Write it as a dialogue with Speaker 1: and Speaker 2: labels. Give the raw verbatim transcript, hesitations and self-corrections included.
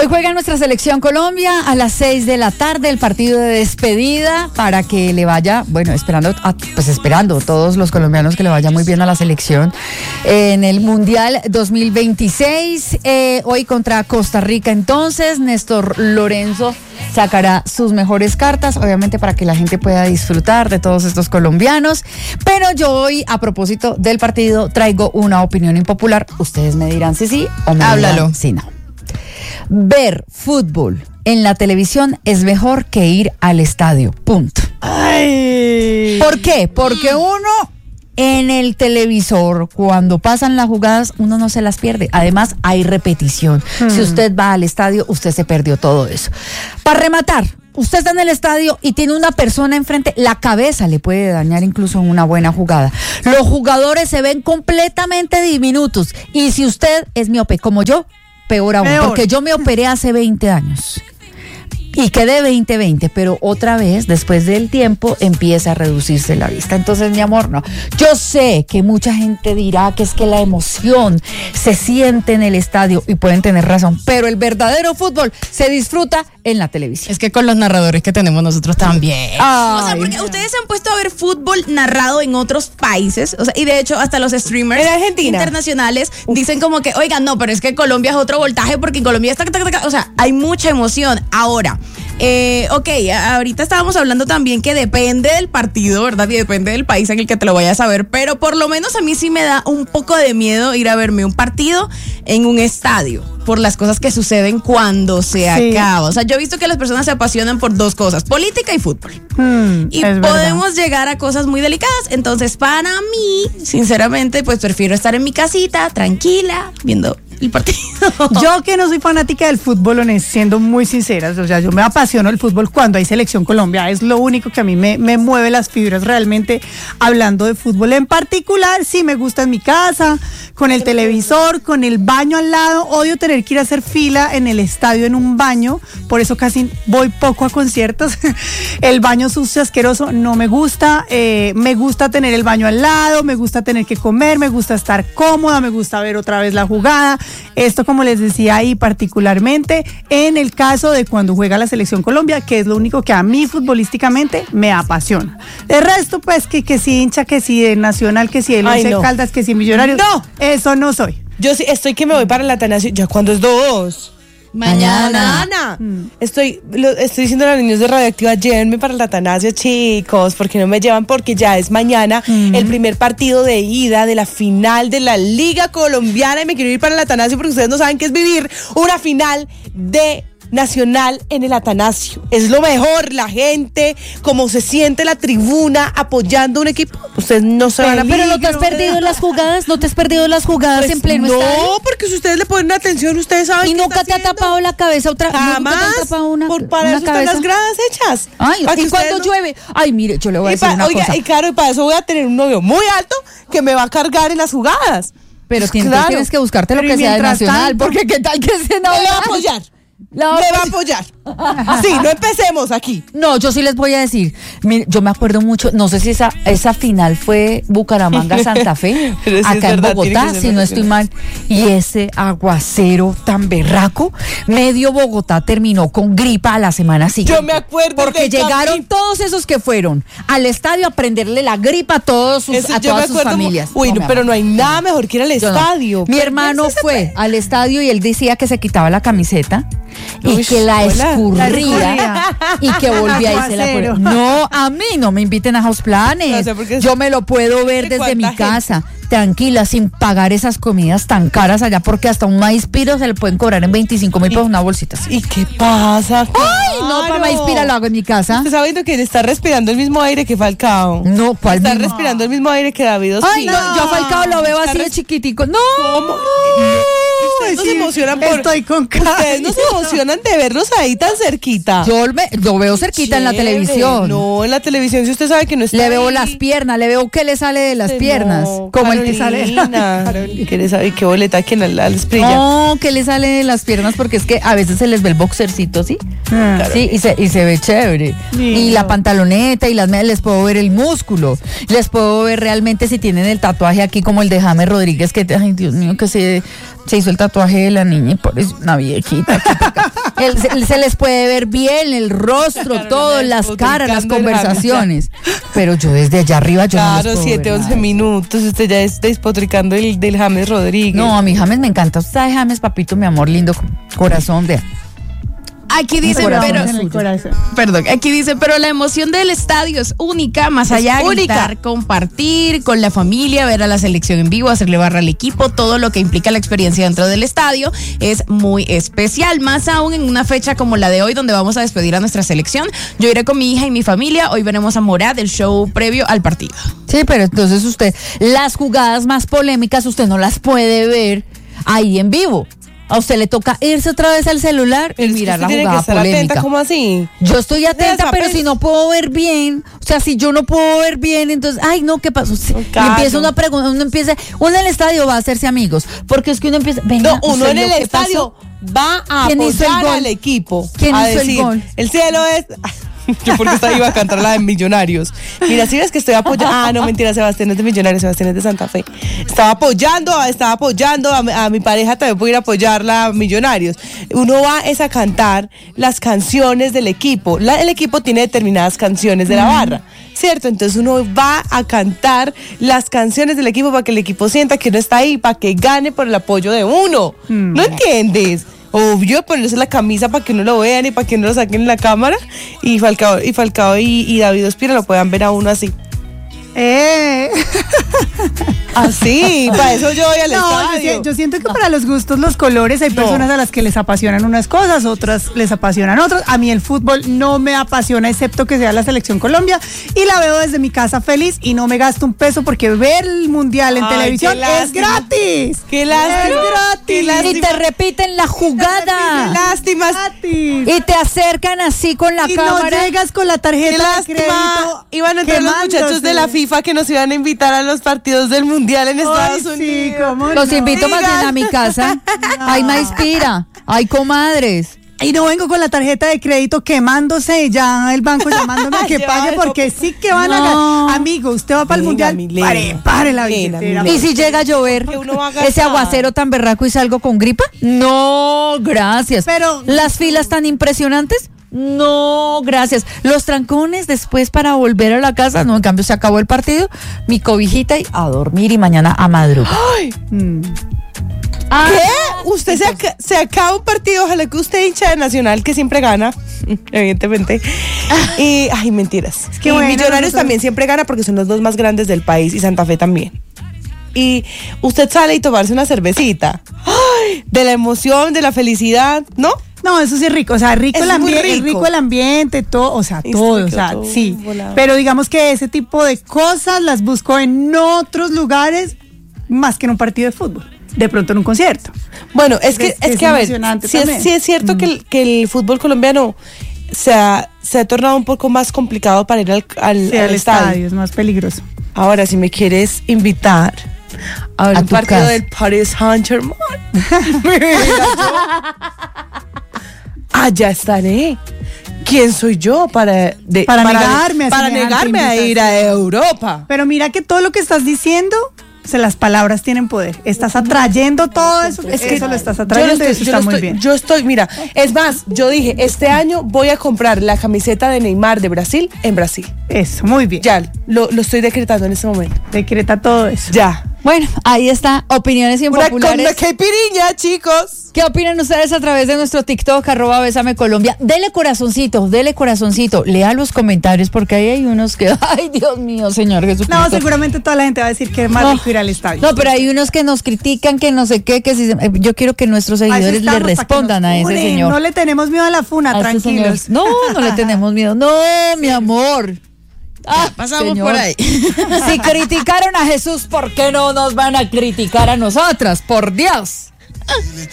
Speaker 1: Hoy juega nuestra selección Colombia a las seis de la tarde, el partido de despedida para que le vaya, bueno, esperando, a, pues esperando todos los colombianos que le vaya muy bien a la selección en el Mundial dos mil veintiséis. Eh, hoy contra Costa Rica, entonces, Néstor Lorenzo sacará sus mejores cartas, obviamente para que la gente pueda disfrutar de todos estos colombianos. Pero yo hoy, a propósito del partido, traigo una opinión impopular. Ustedes me dirán si sí o me
Speaker 2: Háblalo.
Speaker 1: dirán si no. Ver fútbol en la televisión es mejor que ir al estadio, punto.
Speaker 2: Ay.
Speaker 1: ¿Por qué? Porque uno en el televisor, cuando pasan las jugadas, uno no se las pierde. Además, hay repetición. Hmm. Si usted va al estadio, usted se perdió todo eso. Para rematar, usted está en el estadio y tiene una persona enfrente, la cabeza le puede dañar incluso en una buena jugada. Los jugadores se ven completamente diminutos. Y si usted es miope, como yo, peor aún, peor. Porque yo me operé hace veinte años. Y quedé veinte veinte, pero otra vez, después del tiempo, empieza a reducirse la vista. Entonces, mi amor, no. Yo sé que mucha gente dirá que es que la emoción se siente en el estadio y pueden tener razón, pero el verdadero fútbol se disfruta en la televisión.
Speaker 2: Es que con los narradores que tenemos nosotros también.
Speaker 3: Ay, o sea, porque no. Ustedes se han puesto a ver fútbol narrado en otros países, o sea, y de hecho hasta los streamers
Speaker 2: en Argentina
Speaker 3: internacionales Uf. dicen como que, oigan, no, pero es que Colombia es otro voltaje porque en Colombia está, ta, ta, ta, o sea, hay mucha emoción. Ahora, Eh, ok, ahorita estábamos hablando también que depende del partido, ¿verdad? Y depende del país en el que te lo vayas a ver, pero por lo menos a mí sí me da un poco de miedo ir a verme un partido en un estadio, por las cosas que suceden cuando se sí. acaba. O sea, yo he visto que las personas se apasionan por dos cosas, política y fútbol. Hmm, y podemos verdad. llegar a cosas muy delicadas. Entonces, para mí, sinceramente, pues prefiero estar en mi casita, tranquila, viendo el partido.
Speaker 4: Yo que no soy fanática del fútbol, siendo muy sincera, o sea, yo me apasiono el fútbol cuando hay selección Colombia, es lo único que a mí me, me mueve las fibras realmente, hablando de fútbol en particular. Sí me gusta en mi casa, con el televisor, con el baño al lado. Odio tener que ir a hacer fila en el estadio en un baño, por eso casi voy poco a conciertos. El baño sucio, asqueroso, no me gusta. eh, me gusta tener el baño al lado, me gusta tener que comer, me gusta estar cómoda, me gusta ver otra vez la jugada. Esto, como les decía ahí, particularmente en el caso de cuando juega la selección Colombia, que es lo único que a mí futbolísticamente me apasiona. De resto, pues, que, que si hincha, que si de Nacional, que si de Once no. Caldas, que si Millonarios.
Speaker 2: No,
Speaker 4: eso no soy.
Speaker 2: Yo sí estoy que me voy para el Atanasio. ¿Ya cuándo es dos?
Speaker 1: Mañana.
Speaker 2: Mañana. Mm. Estoy, lo, estoy diciendo a los niños de Radioactiva, llévenme para el Atanasio, chicos, porque no me llevan, porque ya es mañana mm. el primer partido de ida de la final de la Liga Colombiana y me quiero ir para el Atanasio porque ustedes no saben qué es vivir una final de Nacional en el Atanasio. Es lo mejor, la gente, como se siente la tribuna apoyando un equipo. Ustedes no se van a
Speaker 1: Pero no te has perdido las jugadas, no te has perdido las jugadas pues en pleno
Speaker 2: no,
Speaker 1: estadio.
Speaker 2: No, porque si ustedes le ponen atención, ustedes saben.
Speaker 1: Y nunca te ha tapado la cabeza otra vez.
Speaker 2: Jamás.
Speaker 1: Nunca te ha tapado una,
Speaker 2: por para
Speaker 1: una
Speaker 2: eso
Speaker 1: cabeza.
Speaker 2: Están las gradas hechas.
Speaker 1: Ay, y cuando no... llueve. Ay, mire, yo le voy a
Speaker 2: y
Speaker 1: decir
Speaker 2: pa,
Speaker 1: una
Speaker 2: oiga,
Speaker 1: cosa.
Speaker 2: Y claro, y para eso voy a tener un novio muy alto que me va a cargar en las jugadas.
Speaker 1: Pero tienes,
Speaker 2: claro.
Speaker 1: tienes que buscarte
Speaker 4: Pero
Speaker 1: lo que sea de Nacional,
Speaker 4: tanto,
Speaker 1: porque qué tal que se no
Speaker 2: me va a apoyar.
Speaker 1: La
Speaker 2: me va a apoyar. Sí, no empecemos aquí.
Speaker 1: No, yo sí les voy a decir. Mire, yo me acuerdo mucho, no sé si esa esa final fue Bucaramanga-Santa Fe,
Speaker 2: si
Speaker 1: acá en verdad, Bogotá, si no estoy mal. Y ese aguacero tan berraco, medio Bogotá terminó con gripa a la semana siguiente.
Speaker 2: Yo me acuerdo.
Speaker 1: Porque llegaron camino. todos esos que fueron al estadio a prenderle la gripa a, todos sus, Eso, a todas sus familias.
Speaker 2: Uy, no, pero no hay nada mejor que ir al estadio.
Speaker 1: No. Mi hermano fue al estadio y él decía que se quitaba la camiseta y Uy, que la escurría la y que volvía y se la ponía. No, a mí no me inviten a House Planet. No, o sea, yo me lo puedo ver desde mi casa, gente? tranquila, sin pagar esas comidas tan caras allá, porque hasta un maíz piro se le pueden cobrar en veinticinco mil pesos una bolsita así.
Speaker 2: ¿Y qué pasa?
Speaker 1: Ay, claro. no, para maíz pira lo hago en mi casa.
Speaker 2: ¿Usted sabiendo que está respirando el mismo aire que Falcao?
Speaker 1: No, ¿cuál
Speaker 2: Está
Speaker 1: mismo?
Speaker 2: respirando el mismo aire que David Ospina.
Speaker 1: Ay, no, yo a Falcao lo veo así de chiquitico. No.
Speaker 2: ¿Cómo? Ustedes no
Speaker 4: sí,
Speaker 2: se emocionan por...
Speaker 4: Estoy con
Speaker 2: Ustedes no se emocionan de verlos ahí tan cerquita.
Speaker 1: Yo me, lo veo cerquita Chévere. en la televisión.
Speaker 2: No, en la televisión, si usted sabe que no está
Speaker 1: Le
Speaker 2: ahí.
Speaker 1: veo las piernas, le veo qué le sale de las
Speaker 2: no,
Speaker 1: piernas. Como el que sale
Speaker 2: ¿Y qué le sabe? ¿Qué boleta? ¿Quién la les brilla?
Speaker 1: No, que le sale de las piernas, porque es que a veces se les ve el boxercito, ¿sí?
Speaker 4: Ah,
Speaker 1: claro. Sí, y se, y se ve chévere. Sí, y no. la pantaloneta y las medias, les puedo ver el músculo. Les puedo ver realmente si tienen el tatuaje aquí, como el de James Rodríguez, que, ay, Dios mío, que se, se hizo el tatuaje de la niña y por eso una viejita. El- se, se les puede ver bien el rostro,
Speaker 2: Carolina
Speaker 1: todo, las caras, las
Speaker 2: despotricando el
Speaker 1: conversaciones. Pero yo desde allá arriba yo no les
Speaker 2: Claro,
Speaker 1: puedo
Speaker 2: siete,
Speaker 1: ver
Speaker 2: once
Speaker 1: nada.
Speaker 2: minutos. Usted ya está despotricando el del James Rodríguez.
Speaker 1: No, a mi James me encanta. Usted sabe, James, papito, mi amor lindo, corazón de...
Speaker 3: Aquí dice,
Speaker 1: corazón
Speaker 3: pero,
Speaker 4: en el corazón.
Speaker 3: perdón, aquí dice, pero la emoción del estadio es única, más allá de
Speaker 2: única.
Speaker 3: gritar, compartir con la familia, ver a la selección en vivo, hacerle barra al equipo, todo lo que implica la experiencia dentro del estadio es muy especial, más aún en una fecha como la de hoy, donde vamos a despedir a nuestra selección. Yo iré con mi hija y mi familia, hoy veremos a Morad, el show previo al partido.
Speaker 1: Sí, pero entonces usted, las jugadas más polémicas, usted no las puede ver ahí en vivo. A usted le toca irse otra vez al celular y
Speaker 2: Pero es que
Speaker 1: mirar
Speaker 2: usted
Speaker 1: la
Speaker 2: tiene que
Speaker 1: jugada
Speaker 2: estar
Speaker 1: polémica.
Speaker 2: atenta, ¿cómo así?
Speaker 1: Yo estoy atenta,
Speaker 2: Esa,
Speaker 1: pero
Speaker 2: pues.
Speaker 1: si no puedo ver bien, o sea, si yo no puedo ver bien, entonces, ay, no, ¿qué pasó? Sí, y
Speaker 2: Claro.
Speaker 1: empieza una pregunta, uno empieza, uno en el estadio va a hacerse amigos, porque es que uno empieza, venga,
Speaker 2: No, uno
Speaker 1: ¿usted
Speaker 2: en
Speaker 1: vio
Speaker 2: el
Speaker 1: qué pasó?
Speaker 2: estadio va a
Speaker 1: ¿Quién hizo el
Speaker 2: apoyar
Speaker 1: gol?
Speaker 2: al equipo.
Speaker 1: ¿Quién
Speaker 2: a
Speaker 1: hizo el
Speaker 2: decir,
Speaker 1: gol?
Speaker 2: El cielo es... Yo porque estaba iba a cantar la de Millonarios. Mira, si ves que estoy apoyando. Ah, no, mentira, Sebastián es de Millonarios, Sebastián es de Santa Fe. Estaba apoyando, estaba apoyando a, mi- a mi pareja, también puedo ir a apoyarla a Millonarios. Uno va es a cantar las canciones del equipo. La- el equipo tiene determinadas canciones de la barra, ¿cierto? Entonces uno va a cantar las canciones del equipo para que el equipo sienta que uno está ahí, para que gane por el apoyo de uno. ¿No entiendes? Obvio, ponerse la camisa para que no lo vean y para que no lo saquen en la cámara. Y Falcao y, Falcao y, y David Ospina lo puedan ver a uno así.
Speaker 4: Eh.
Speaker 2: Así, para eso yo voy al
Speaker 4: No, yo,
Speaker 2: estadio.
Speaker 4: si- yo siento que para los gustos, los colores, hay
Speaker 2: No.
Speaker 4: personas a las que les apasionan unas cosas, otras les apasionan otras. A mí el fútbol no me apasiona, excepto que sea la selección Colombia, y la veo desde mi casa feliz y no me gasto un peso porque ver el mundial en
Speaker 2: Ay,
Speaker 4: televisión
Speaker 2: qué
Speaker 4: es
Speaker 2: lástima.
Speaker 4: gratis.
Speaker 2: Qué lástima.
Speaker 4: Es gratis.
Speaker 2: Qué
Speaker 1: Y
Speaker 2: lástima.
Speaker 1: te repiten la
Speaker 2: Qué
Speaker 1: jugada.
Speaker 2: lástima.
Speaker 4: Gratis.
Speaker 1: Y te acercan así con la
Speaker 4: Y no
Speaker 1: cámara.
Speaker 4: llegas con la
Speaker 2: Qué
Speaker 4: tarjeta de
Speaker 2: lástima.
Speaker 4: crédito.
Speaker 2: Iban a entrar los muchachos de la FIFA que nos iban a invitar a los partidos del Mundial en Estados
Speaker 4: Ay, sí,
Speaker 2: Unidos.
Speaker 4: cómo
Speaker 1: Los
Speaker 4: no.
Speaker 1: invito más bien
Speaker 2: Digan.
Speaker 1: a mi casa. Ay, me inspira. Ay, comadres.
Speaker 4: Y no vengo con la tarjeta de crédito quemándose, ya el banco llamándome a que
Speaker 2: Ya,
Speaker 4: pague
Speaker 2: no.
Speaker 4: porque sí que van
Speaker 1: No.
Speaker 4: a ganar. Amigo, usted va para el
Speaker 2: Milena,
Speaker 4: mundial,
Speaker 2: Milena.
Speaker 4: pare, pare la
Speaker 2: Milena,
Speaker 4: billetera.
Speaker 2: Milena.
Speaker 1: ¿Y si llega a llover
Speaker 2: Que uno va a gastar.
Speaker 1: ese aguacero tan berraco y salgo con gripa? No, gracias.
Speaker 4: Pero-
Speaker 1: las filas tan impresionantes. No, gracias. Los trancones después para volver a la casa. No, en cambio se acabó el partido. Mi cobijita y a dormir y mañana a madrugar.
Speaker 4: Mm.
Speaker 1: Ah,
Speaker 2: ¿Qué? Usted se, aca- se acaba un partido, ojalá que usted hincha de Nacional, que siempre gana, evidentemente. Y, ay, mentiras.
Speaker 4: que
Speaker 2: y
Speaker 4: bueno,
Speaker 2: Millonarios
Speaker 4: nosotros-
Speaker 2: también siempre gana porque son los dos más grandes del país y Santa Fe también. Y usted sale y tomarse una cervecita. ¡Ay! De la emoción, de la felicidad, ¿no?
Speaker 4: No, eso sí es rico, o sea, rico
Speaker 2: Es
Speaker 4: el
Speaker 2: muy
Speaker 4: ambiente,
Speaker 2: rico.
Speaker 4: rico el ambiente, todo, o sea,
Speaker 2: Es
Speaker 4: todo, o
Speaker 2: rico,
Speaker 4: sea,
Speaker 2: todo
Speaker 4: sí.
Speaker 2: volado.
Speaker 4: Pero digamos que ese tipo de cosas las busco en otros lugares más que en un partido de fútbol, de pronto en un concierto.
Speaker 2: Bueno, es que,
Speaker 4: Es que
Speaker 2: es
Speaker 4: es
Speaker 2: que a ver,
Speaker 4: emocionante
Speaker 2: sí es,
Speaker 4: también.
Speaker 2: sí es cierto que, el, que el fútbol colombiano se ha, se ha tornado un poco más complicado para ir al, al,
Speaker 4: Sí,
Speaker 2: al
Speaker 4: al
Speaker 2: estadio.
Speaker 4: estadio es más peligroso.
Speaker 2: Ahora, si me quieres invitar a ver
Speaker 1: A
Speaker 2: un
Speaker 1: tu
Speaker 2: partido
Speaker 1: casa.
Speaker 2: del Paris Saint-Germain, mira yo, allá estaré. ¿Quién soy yo para, de-
Speaker 4: Para negarme a
Speaker 2: para
Speaker 4: semejante
Speaker 2: negarme a ir a Europa?
Speaker 4: Pero mira que todo lo que estás diciendo, o sea, las palabras tienen poder. Estás atrayendo todo eso, es que eso lo estás
Speaker 2: Yo
Speaker 4: atrayendo
Speaker 2: lo
Speaker 4: y
Speaker 2: estoy-
Speaker 4: eso
Speaker 2: yo
Speaker 4: está
Speaker 2: lo
Speaker 4: muy
Speaker 2: estoy-
Speaker 4: bien.
Speaker 2: Yo estoy, mira, es más, yo dije, este año voy a comprar la camiseta de Neymar de Brasil en Brasil.
Speaker 4: Eso, muy bien.
Speaker 2: Ya, lo, lo estoy decretando en este momento.
Speaker 4: Decreta todo eso.
Speaker 2: Ya.
Speaker 1: bueno, ahí está. Opiniones
Speaker 2: Una, con
Speaker 1: impopulares.
Speaker 2: una caipiriña, chicos.
Speaker 1: ¿Qué opinan ustedes a través de nuestro TikTok, arroba Bésame Colombia? Dele corazoncito, dele corazoncito. Lea los comentarios porque ahí hay unos que, ay, Dios mío, Señor Jesucristo.
Speaker 4: No, seguramente toda la gente va a decir que es más
Speaker 1: No.
Speaker 4: rico ir al estadio.
Speaker 1: No, pero hay unos que nos critican, que no sé qué, que si se- eh, yo quiero que nuestros
Speaker 4: A eso
Speaker 1: seguidores le
Speaker 4: estamos, para que
Speaker 1: respondan
Speaker 4: nos
Speaker 1: a ese
Speaker 4: funen.
Speaker 1: señor.
Speaker 4: No le tenemos miedo a la funa,
Speaker 1: A ese
Speaker 4: tranquilos.
Speaker 1: señor. No, no le tenemos miedo. No, mi amor. Ah,
Speaker 3: pasamos
Speaker 1: señor.
Speaker 3: por ahí.
Speaker 1: Si criticaron a Jesús, ¿por qué no nos van a criticar a nosotras? Por Dios.